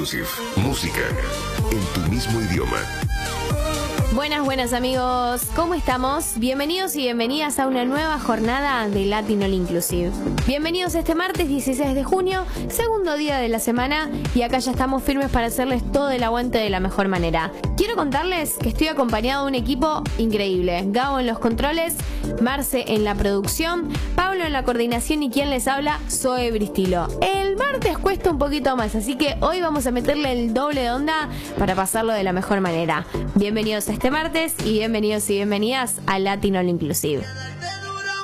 Inclusive. Música en tu mismo idioma. Buenas amigos, ¿cómo estamos? Bienvenidos y bienvenidas a una nueva jornada de Latin All Inclusive. Bienvenidos este martes 16 de junio, segundo día de la semana, y acá ya estamos firmes para hacerles todo el aguante de la mejor manera. Quiero contarles que estoy acompañado de un equipo increíble. Gabo en los controles, Marce en la producción, Pablo en la coordinación y quien les habla, Zoe Bristilo. El martes cuesta un poquito más, así que hoy vamos a meterle el doble de onda para pasarlo de la mejor manera. Bienvenidos a este martes y bienvenidos y bienvenidas a Latin All Inclusive.